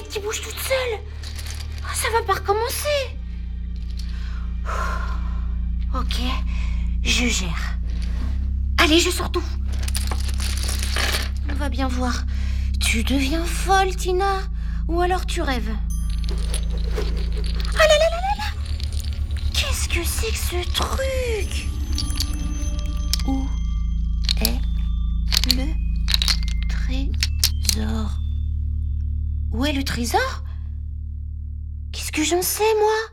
qui bouge toute seule. Oh, ça va pas recommencer. Ok, je gère. Allez, je sors tout. On va bien voir. Tu deviens folle, Tina? Ou alors tu rêves? Ah là là là là là! Qu'est-ce que c'est que ce truc? Où est le trésor? Où est le trésor? Qu'est-ce que j'en sais, moi?